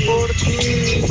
por ti,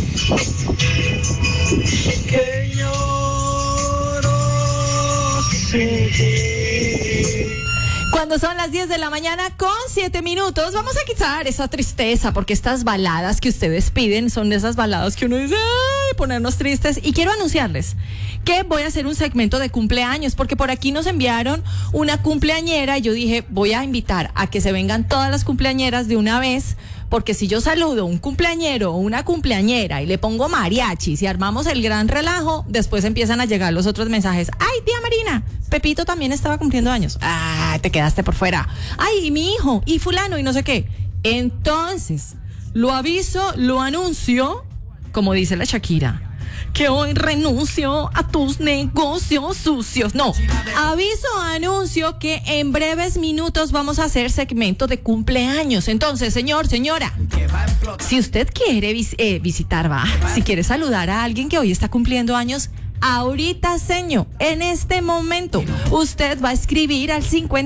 que lloro sin ti. Cuando son las 10 de la mañana con 7 minutos, vamos a quitar esa tristeza, porque estas baladas que ustedes piden son de esas baladas que uno dice, ¡ay!, ponernos tristes. Y quiero anunciarles que voy a hacer un segmento de cumpleaños, porque por aquí nos enviaron una cumpleañera y yo dije, voy a invitar a que se vengan todas las cumpleañeras de una vez, porque si yo saludo un cumpleañero o una cumpleañera y le pongo mariachis y armamos el gran relajo, después empiezan a llegar los otros mensajes. ¡Ay, tía Marina! Pepito también estaba cumpliendo años. ¡Ah, te quedaste por fuera! ¡Ay, y mi hijo! ¡Y fulano! Y no sé qué. Entonces, lo aviso, lo anuncio, como dice la Shakira, que hoy renuncio a tus negocios sucios. No, aviso, anuncio que en breves minutos vamos a hacer segmento de cumpleaños. Entonces, señor, señora, si usted quiere visitar, si quiere saludar a alguien que hoy está cumpliendo años, ahorita, señor, en este momento, usted va a escribir al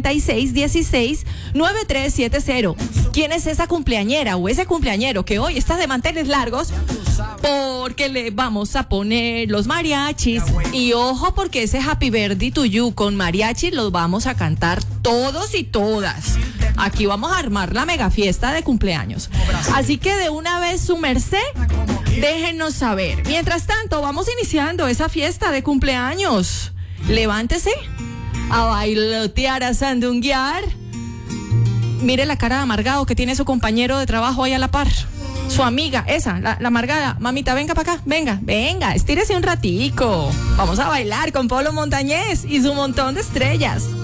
5616-9370. ¿Quién es esa cumpleañera o ese cumpleañero que hoy está de manteles largos? Porque le vamos a poner los mariachis. Y ojo, porque ese Happy Birthday to You con mariachis los vamos a cantar todos y todas. Aquí vamos a armar la mega fiesta de cumpleaños. Así que de una vez, su merced, déjenos saber. Mientras tanto, vamos iniciando esa fiesta de cumpleaños. Levántese a bailotear, a sandunguear. Mire la cara de amargado que tiene su compañero de trabajo ahí a la par. Su amiga, esa, la amargada. Mamita, venga para acá, venga, estírese un ratico. Vamos a bailar con Polo Montañés y su montón de estrellas.